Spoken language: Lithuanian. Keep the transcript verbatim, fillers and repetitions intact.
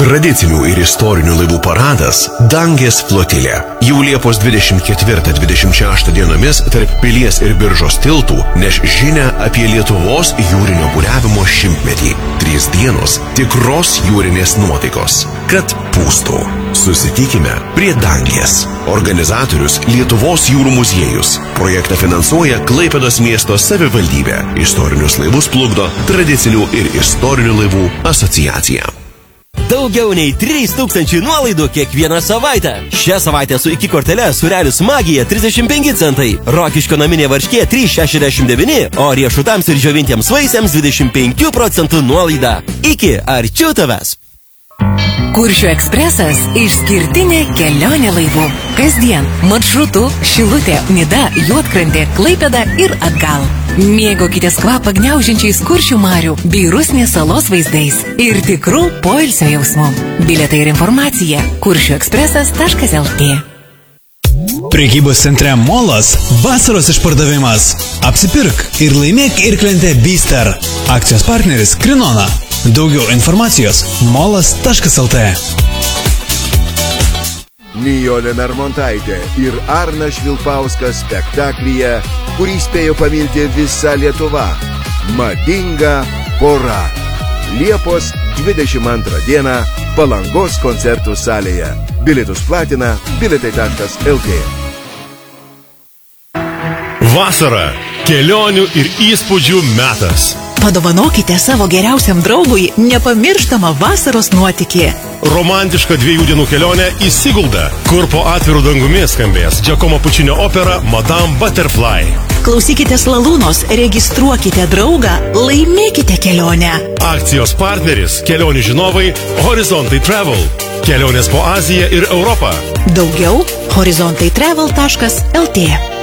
Tradicinių ir istorinių laivų paradas Dangės flotilė. Jau Liepos dvidešimt ketvirtą - dvidešimt šeštą dienomis tarp Pilies ir Biržos tiltų neš žinią apie Lietuvos jūrinio buriavimo šimtmetį. Trys dienos tikros jūrinės nuotaikos. Kad pūstų. Susitikime prie Dangės. Organizatorius Lietuvos jūrų muziejus. Projektą finansuoja Klaipėdos miesto savivaldybė. Istorinius laivus plukdo Tradicinių ir istorinių laivų asociacija. Daugiau nei trys tūkstančiai nuolaidų kiekvieną savaitę. Šią savaitę su iki kortele Sūrelis Magija trisdešimt penki centai, Rokiškio naminė varškė trys šešiasdešimt devyni, o riešutams ir džiovintiems vaisiams dvidešimt penkių procentų nuolaida. Iki arčiau tavęs. Kuršių ekspresas – išskirtinė kelionė laivu. Kasdien maršrutu Šilutė, Nida, Juodkrantė, Klaipėda ir atgal. Mėgaukitės kvapą gniaužiančiais Kuršių marių bei Rusnės salos vaizdais ir tikrų poilsio jausmų. Bilietai ir informacija kuršių ekspresas taškas lt. Prekybos centre Molas vasaros išpardavimas. Apsipirk ir laimėk irklentę Bister. Akcijos partneris Krinona. Daugiau informacijos molas taškas lt. Nijolė Narmontaitė ir Arnas Švilpauskas spektaklyje, kurį spėjo pamilti visa Lietuva. Madinga pora. Liepos dvidešimt antrą dieną Palangos koncertų salėje. Bilietus platina bilietai taškas lt. Vasara. Kelionių ir įspūdžių metas. Padovanokite savo geriausiam draugui nepamirštamą vasaros nuotykį. Romantiška dviejų dienų kelionė į Siguldą, kur po atvirų dangumi skambės Giacomo Puccino opera Madame Butterfly. Klausykitės Lalūnos, registruokite draugą, laimėkite kelionę. Akcijos partneris – kelionių žinovai Horizontai Travel. Kelionės po Aziją ir Europą. Daugiau horizontai travel taškas lt.